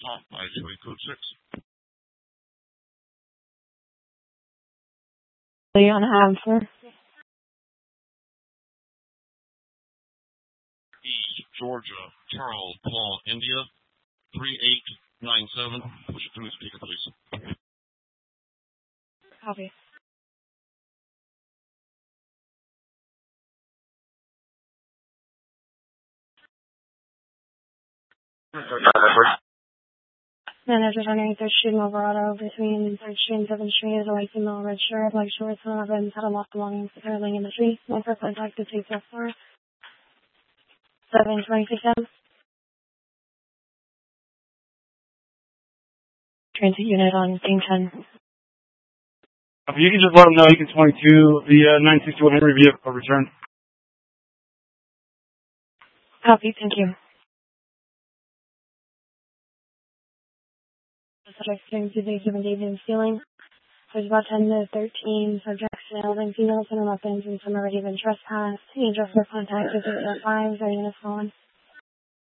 Actually, code 6. Leon Hamster. Georgia, Charles, Paul, India, 3897. Push it through the speaker, please. Copy. Managers on 3rd Street and Alvarado between 3rd Street and 7th Street is a white female red shirt, black shorts, and weapons had a lock belonging to her laying in the tree. One for contact to take so far. 726 M. Transit unit on Team 10. If you can just let them know you can 22 the 961 Henry vehicle return. Copy, thank you. Subject to the given date and stealing. There's about 10 to 13 subjects, males and females, and weapons, and some already been trespassed. Angels for contact is 805, ready to phone.